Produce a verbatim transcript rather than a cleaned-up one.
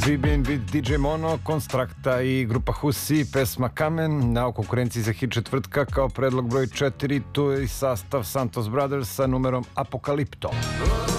Vi been with di džej Mono, Konstrakta i grupa Husi, pesma Kamen, na konkurenciji za hit četvrtka kao predlog broj četiri, tu je i sastav Santos Brothers sa numerom Apokalipto.